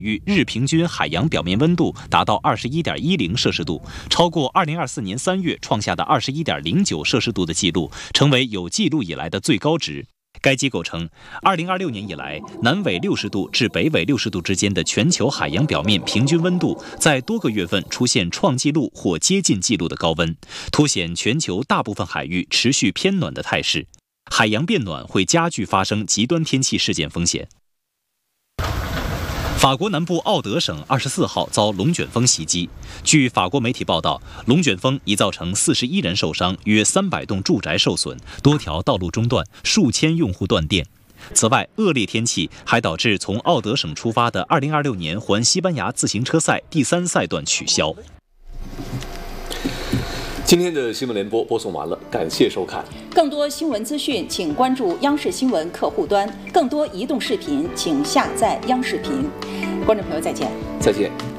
与日平均海洋表面温度达到21.10摄氏度，超过2024年3月创下的21.09摄氏度的记录，成为有记录以来的最高值。该机构称，2026年以来，南纬60度至北纬60度之间的全球海洋表面平均温度在多个月份出现创纪录或接近纪录的高温，凸显全球大部分海域持续偏暖的态势。海洋变暖会加剧发生极端天气事件风险。法国南部奥德省24号遭龙卷风袭击。据法国媒体报道，龙卷风已造成41人受伤，约300栋住宅受损，多条道路中断，数千用户断电。此外，恶劣天气还导致从奥德省出发的2026年环西班牙自行车赛第3赛段取消。 今天的新闻联播播送完了，感谢收看。 更多新闻资讯，请关注央视新闻客户端；更多移动视频，请下载央视频。观众朋友，再见。 再见。